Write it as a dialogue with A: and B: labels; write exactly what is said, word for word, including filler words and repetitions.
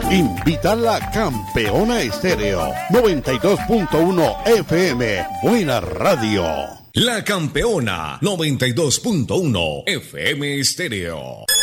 A: Invita la Campeona Estéreo noventa y dos punto uno F M. Buena radio.
B: La Campeona noventa y dos punto uno F M Estéreo.